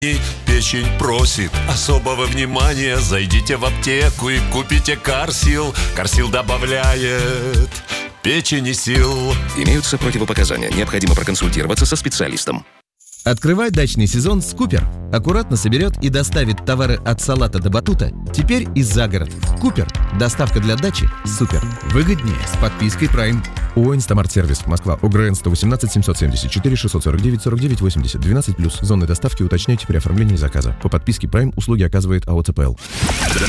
Печень просит особого внимания. Зайдите в аптеку и купите Карсил. Карсил добавляет печени сил. Имеются противопоказания. Необходимо проконсультироваться со специалистом. Открывай дачный сезон с Купер. Аккуратно соберет и доставит товары от салата до батута. Теперь и за город. Купер. Доставка для дачи супер. Выгоднее с подпиской Prime. ООО «Инстамарт-сервис», Москва, ОГРН 118 774 649 49 80, 12+. Зоны доставки уточняйте при оформлении заказа. По подписке Prime услуги оказывает АО ЦПЛ.